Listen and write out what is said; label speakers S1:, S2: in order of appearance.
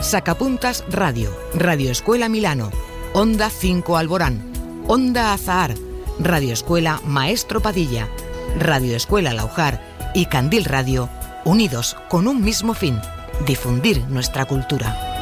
S1: Sacapuntas Radio, Radio Escuela Milano, Onda 5 Alborán, Onda Azahar, Radio Escuela Maestro Padilla, Radio Escuela Laujar y Candil Radio, unidos con un mismo fin: difundir nuestra cultura.